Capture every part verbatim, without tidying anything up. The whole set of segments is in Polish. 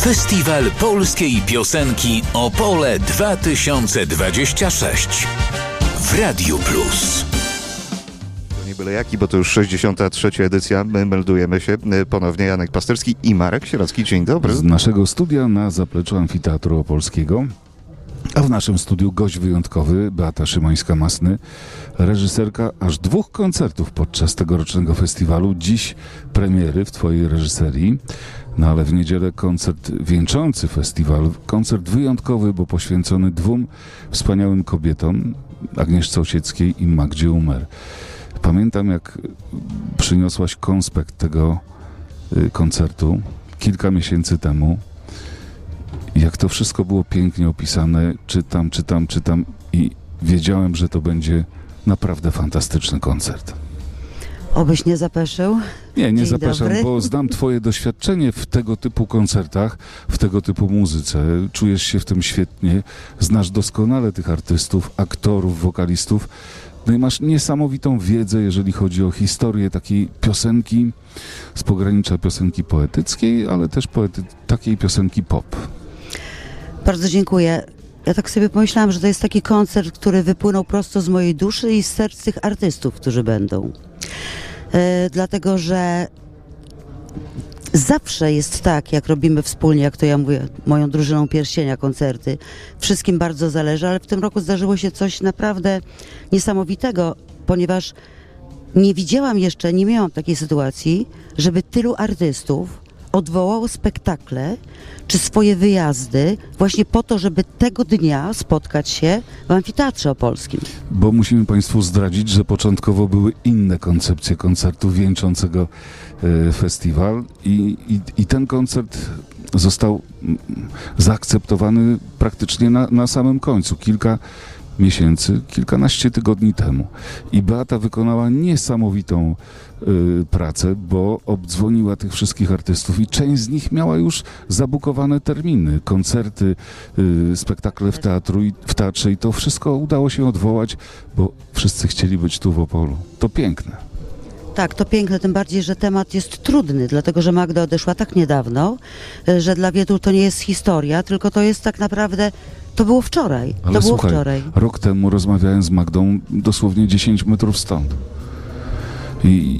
Festiwal Polskiej Piosenki Opole dwa tysiące dwadzieścia sześć w Radiu Plus. Nie byle jaki, bo to już sześćdziesiąta trzecia edycja. My meldujemy się ponownie. Janek Pasterski i Marek Sieracki. Dzień dobry. Z naszego studia na zapleczu Amfiteatru Opolskiego, a w naszym studiu gość wyjątkowy Beata Szymańska-Masny, reżyserka aż dwóch koncertów podczas tegorocznego festiwalu. Dziś premiery w twojej reżyserii, no ale w niedzielę koncert wieńczący festiwal. Koncert wyjątkowy, bo poświęcony dwóm wspaniałym kobietom, Agnieszce Osieckiej i Magdzie Umer. Pamiętam, jak przyniosłaś konspekt tego y, koncertu kilka miesięcy temu. Jak to wszystko było pięknie opisane. Czytam, czytam, czytam i wiedziałem, że to będzie naprawdę fantastyczny koncert. Obyś nie zapeszył? Nie, nie Dzień zapraszam, dobry. bo znam twoje doświadczenie w tego typu koncertach, w tego typu muzyce. Czujesz się w tym świetnie, znasz doskonale tych artystów, aktorów, wokalistów. No i masz niesamowitą wiedzę, jeżeli chodzi o historię takiej piosenki z pogranicza piosenki poetyckiej, ale też poety- takiej piosenki pop. Bardzo dziękuję. Ja tak sobie pomyślałam, że to jest taki koncert, który wypłynął prosto z mojej duszy i z serc tych artystów, którzy będą. E, dlatego, że zawsze jest tak, jak robimy wspólnie, jak to ja mówię, moją drużyną Pierścienia koncerty. Wszystkim bardzo zależy, ale w tym roku zdarzyło się coś naprawdę niesamowitego, ponieważ nie widziałam jeszcze, nie miałam takiej sytuacji, żeby tylu artystów odwołało spektakle czy swoje wyjazdy właśnie po to, żeby tego dnia spotkać się w Amfiteatrze Opolskim. Bo musimy Państwu zdradzić, że początkowo były inne koncepcje koncertu wieńczącego e, festiwal i, i, i ten koncert został mm, zaakceptowany praktycznie na, na samym końcu, kilka miesięcy, kilkanaście tygodni temu. I Beata wykonała niesamowitą y, pracę, bo obdzwoniła tych wszystkich artystów i część z nich miała już zabukowane terminy, koncerty, y, spektakle w, teatru i, w teatrze i to wszystko udało się odwołać, bo wszyscy chcieli być tu w Opolu. To piękne. Tak, to piękne, tym bardziej, że temat jest trudny, dlatego że Magda odeszła tak niedawno, że dla wielu to nie jest historia, tylko to jest tak naprawdę, to było wczoraj. Ale to było słuchaj, wczoraj. Rok temu rozmawiałem z Magdą dosłownie dziesięć metrów stąd. I,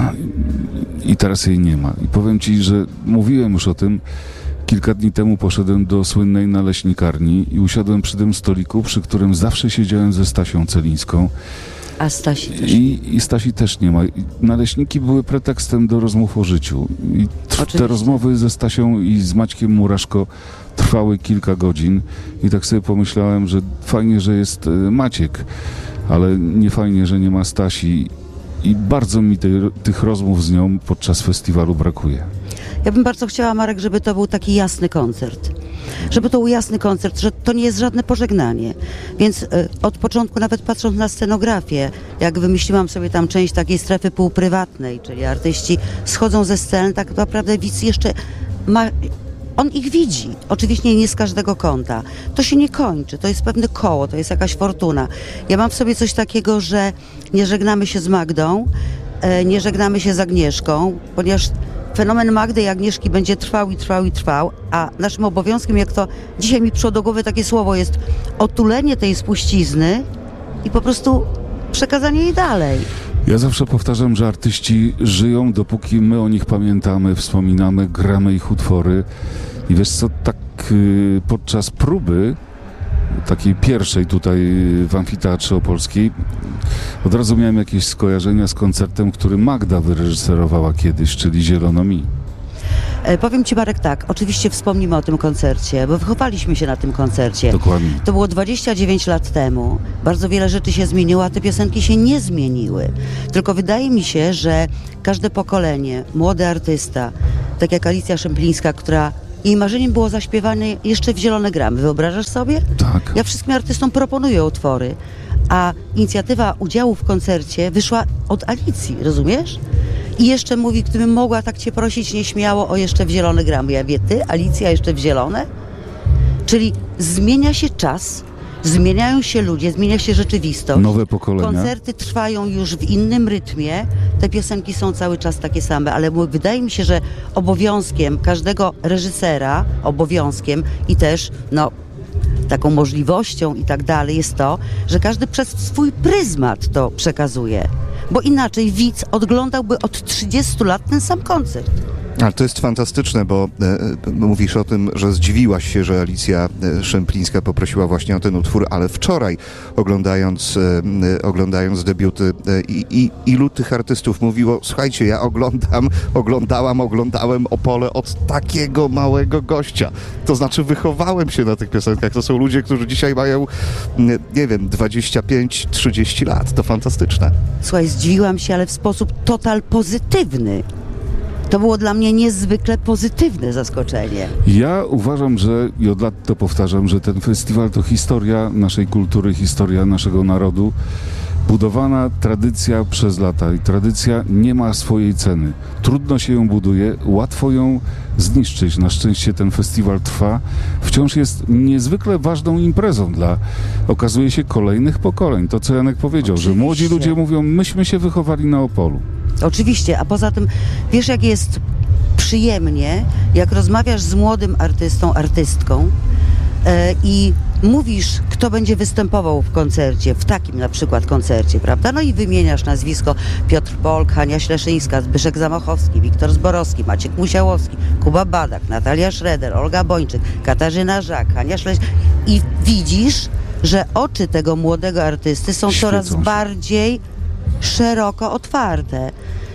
I teraz jej nie ma. I powiem ci, że mówiłem już o tym. Kilka dni temu poszedłem do słynnej naleśnikarni i usiadłem przy tym stoliku, przy którym zawsze siedziałem ze Stasią Celińską. A Stasi też. I, I Stasi też nie ma. I naleśniki były pretekstem do rozmów o życiu. I tr- te rozmowy ze Stasią i z Maćkiem Muraszko trwały kilka godzin i tak sobie pomyślałem, że fajnie, że jest Maciek, ale nie fajnie, że nie ma Stasi i bardzo mi tej, tych rozmów z nią podczas festiwalu brakuje. Ja bym bardzo chciała, Marek, żeby to był taki jasny koncert. Żeby to był jasny koncert, że to nie jest żadne pożegnanie. Więc y, od początku, nawet patrząc na scenografię, jak wymyśliłam sobie tam część takiej strefy półprywatnej, czyli artyści schodzą ze sceny, tak naprawdę widz jeszcze ma... On ich widzi, oczywiście nie z każdego kąta. To się nie kończy, to jest pewne koło, to jest jakaś fortuna. Ja mam w sobie coś takiego, że nie żegnamy się z Magdą, e, nie żegnamy się z Agnieszką, ponieważ fenomen Magdy i Agnieszki będzie trwał i trwał i trwał, a naszym obowiązkiem, jak to dzisiaj mi przyszło do głowy takie słowo, jest otulenie tej spuścizny i po prostu przekazanie jej dalej. Ja zawsze powtarzam, że artyści żyją, dopóki my o nich pamiętamy, wspominamy, gramy ich utwory. I wiesz co, tak y, podczas próby, takiej pierwszej tutaj w Amfiteatrze Opolskiej, od razu miałem jakieś skojarzenia z koncertem, który Magda wyreżyserowała kiedyś, czyli Zielono mi. E, powiem ci, Marek, tak, oczywiście wspomnimy o tym koncercie, bo wychowaliśmy się na tym koncercie. Dokładnie. To było dwadzieścia dziewięć lat temu. Bardzo wiele rzeczy się zmieniło, a te piosenki się nie zmieniły. Tylko wydaje mi się, że każde pokolenie, młody artysta, tak jak Alicja Szemplińska, która jej marzeniem było zaśpiewane jeszcze w Zielone Gramy. Wyobrażasz sobie? Tak. Ja wszystkim artystom proponuję utwory, a inicjatywa udziału w koncercie wyszła od Alicji, rozumiesz? I jeszcze mówi, gdybym mogła tak cię prosić nieśmiało o jeszcze w Zielone Gramy. Ja wie, ty, Alicja, jeszcze w Zielone? Czyli zmienia się czas, zmieniają się ludzie, zmienia się rzeczywistość. Nowe pokolenia. Koncerty trwają już w innym rytmie, te piosenki są cały czas takie same, ale wydaje mi się, że obowiązkiem każdego reżysera, obowiązkiem i też, no, taką możliwością i tak dalej jest to, że każdy przez swój pryzmat to przekazuje. Bo inaczej widz oglądałby od trzydziestu lat ten sam koncert. Ale to jest fantastyczne, bo e, mówisz o tym, że zdziwiłaś się, że Alicja e, Szemplińska poprosiła właśnie o ten utwór, ale wczoraj oglądając, e, oglądając debiuty e, i, i ilu tych artystów mówiło, słuchajcie, ja oglądam, oglądałam, oglądałem Opole od takiego małego gościa. To znaczy wychowałem się na tych piosenkach. To są ludzie, którzy dzisiaj mają, nie wiem, dwadzieścia pięć trzydzieści lat. To fantastyczne. Słuchaj, zdziwiłam się, ale w sposób total pozytywny. To było dla mnie niezwykle pozytywne zaskoczenie. Ja uważam, że i od lat to powtarzam, że ten festiwal to historia naszej kultury, historia naszego narodu. Budowana tradycja przez lata i tradycja nie ma swojej ceny. Trudno się ją buduje, łatwo ją zniszczyć. Na szczęście ten festiwal trwa. Wciąż jest niezwykle ważną imprezą dla, okazuje się, kolejnych pokoleń. To, co Janek powiedział, Oczywiście. że młodzi ludzie mówią, myśmy się wychowali na Opolu. Oczywiście, a poza tym, wiesz, jak jest przyjemnie, jak rozmawiasz z młodym artystą, artystką e, i mówisz, kto będzie występował w koncercie, w takim na przykład koncercie, prawda? No i wymieniasz nazwisko Piotr Polk, Hania Śleszyńska, Zbyszek Zamachowski, Wiktor Zborowski, Maciek Musiałowski, Kuba Badak, Natalia Schroeder, Olga Bończyk, Katarzyna Żak, Hania Śleszyńska i widzisz, że oczy tego młodego artysty są Świecą coraz się. bardziej szeroko otwarte.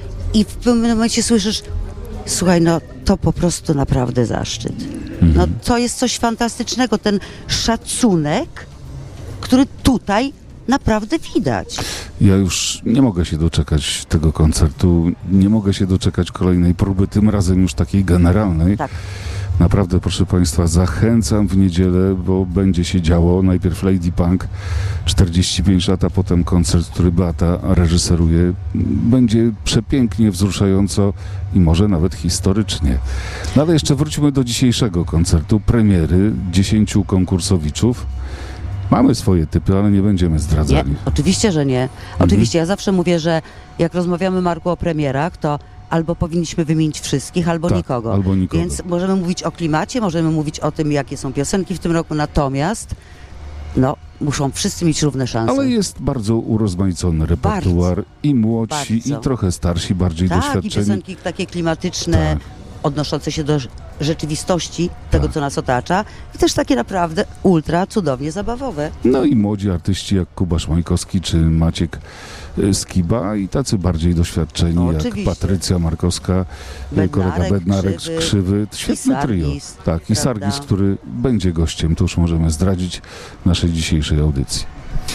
I w pewnym momencie słyszysz, słuchaj, no to po prostu naprawdę zaszczyt. Mhm. No to jest coś fantastycznego, ten szacunek, który tutaj naprawdę widać. Ja już nie mogę się doczekać tego koncertu, nie mogę się doczekać kolejnej próby, tym razem już takiej generalnej. Tak. Naprawdę, proszę Państwa, zachęcam w niedzielę, bo będzie się działo. Najpierw Lady Punk, czterdzieści pięć lat, a potem koncert, który Beata reżyseruje. Będzie przepięknie, wzruszająco i może nawet historycznie. No ale jeszcze wróćmy do dzisiejszego koncertu, premiery dziesięciu konkursowiczów. Mamy swoje typy, ale nie będziemy zdradzali. Nie, oczywiście, że nie. Oczywiście, ja zawsze mówię, że jak rozmawiamy, Marku, o premierach, to albo powinniśmy wymienić wszystkich, albo Tak, nikogo. albo nikogo. Więc możemy mówić o klimacie, możemy mówić o tym, jakie są piosenki w tym roku, natomiast no, muszą wszyscy mieć równe szanse. Ale jest bardzo urozmaicony repertuar. Bardzo. I młodsi, Bardzo. i trochę starsi, bardziej Tak, i doświadczeni. piosenki takie klimatyczne, Tak. odnoszące się do rzeczywistości tego, Tak. co nas otacza i też takie naprawdę ultra cudownie zabawowe. No i młodzi artyści jak Kuba Szmajkowski czy Maciek y, Skiba i tacy bardziej doświadczeni No, jak oczywiście. Patrycja Markowska, y, Bednarek, kolega Bednarek z Krzywy, Krzywy. Świetne i trio. Sargis, Tak, i prawda? Sargis, który będzie gościem, to już możemy zdradzić w naszej dzisiejszej audycji.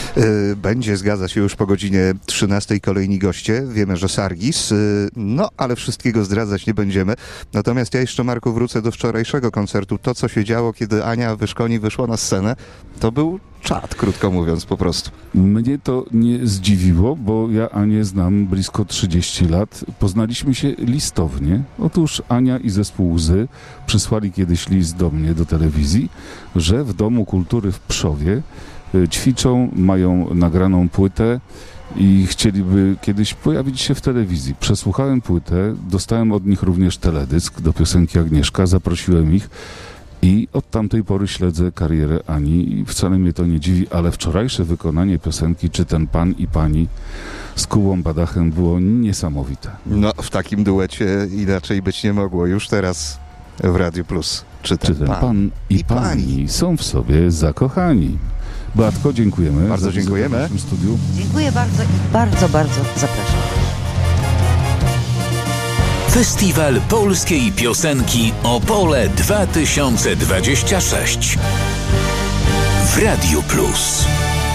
Y, Będzie, zgadza się, już po godzinie trzynastej kolejni goście. Wiemy, że Sargis, y, no ale wszystkiego zdradzać nie będziemy. Natomiast ja jeszcze, Marku, wrócę do wczorajszego koncertu. To, co się działo, kiedy Ania Wyszkoni wyszła na scenę, to był czad, krótko mówiąc, po prostu. Mnie to nie zdziwiło, bo ja Anię znam blisko trzydzieści lat. Poznaliśmy się listownie. Otóż Ania i zespół Łzy przysłali kiedyś list do mnie, do telewizji, że w Domu Kultury w Pszowie y, ćwiczą, mają nagraną płytę i chcieliby kiedyś pojawić się w telewizji. Przesłuchałem płytę, dostałem od nich również teledysk do piosenki Agnieszka, zaprosiłem ich i od tamtej pory śledzę karierę Ani i wcale mnie to nie dziwi, ale wczorajsze wykonanie piosenki Czy ten pan i pani z Kubą Badachem było niesamowite. No, w takim duecie inaczej być nie mogło. Już teraz w Radiu Plus. Czy ten, Czy ten pan, pan i, i pani, pani są w sobie zakochani. Beatko, dziękujemy. Bardzo za wizytę dziękujemy. w naszym studiu. Dziękuję bardzo i bardzo, bardzo zapraszam. Festiwal Polskiej Piosenki Opole dwa tysiące dwadzieścia sześć w Radiu Plus.